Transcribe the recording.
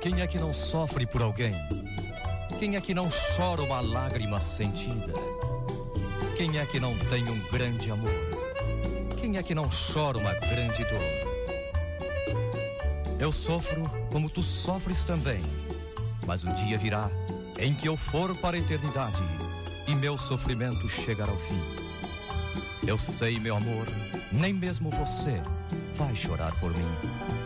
Quem é que não sofre por alguém? Quem é que não chora uma lágrima sentida? Quem é que não tem um grande amor? Quem é que não chora uma grande dor? Eu sofro como tu sofres também, mas um dia virá em que eu for para a eternidade e meu sofrimento chegará ao fim. Eu sei, meu amor, nem mesmo você vai chorar por mim.